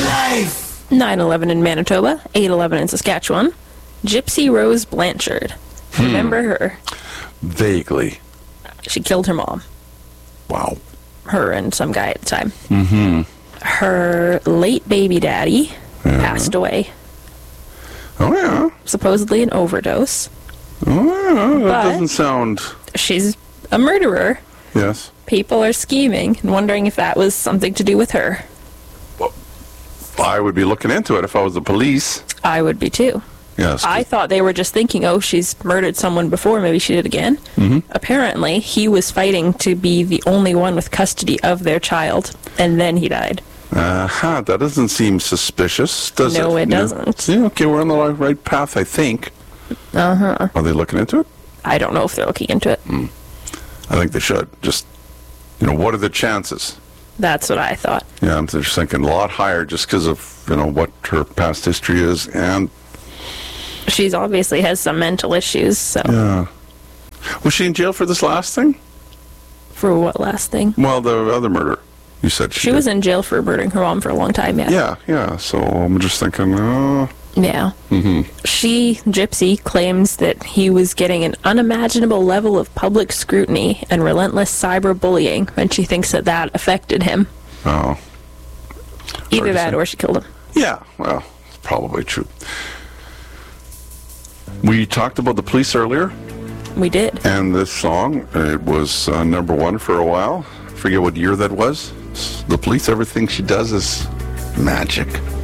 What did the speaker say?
life. 9/11 in Manitoba, 8/11 in Saskatchewan. Gypsy Rose Blanchard. Remember her? Vaguely. She killed her mom. Wow. Her and some guy at the time. Her late baby daddy passed away. Oh, yeah. Supposedly an overdose. Oh, yeah. That But- doesn't sound... She's a murderer. Yes. People are scheming and wondering if that was something to do with her. I would be looking into it if I was the police. I would be too. Yes. I thought they were just thinking, oh, she's murdered someone before, maybe she did again. Apparently, he was fighting to be the only one with custody of their child, and then he died. That doesn't seem suspicious, does it? No, it Yeah. doesn't. Yeah, okay, we're on the right path, I think. Are they looking into it? I don't know if they're looking into it. I think they should. Just, what are the chances? That's what I thought. Yeah, I'm just thinking a lot higher just because of, what her past history is. And, She's obviously has some mental issues, so... yeah. Was she in jail for this last thing? For what last thing? Well, the other murder. You said She was in jail for murdering her mom for a long time, yeah. Yeah. So I'm just thinking, Yeah. She, Gypsy, claims that he was getting an unimaginable level of public scrutiny and relentless cyberbullying, and she thinks that affected him. oh. Either to that say. or she killed him. Yeah, well, it's probably true. We talked about the police earlier, We did. and this song, it was number one for a while. Forget what year that was. The police, everything she does is magic.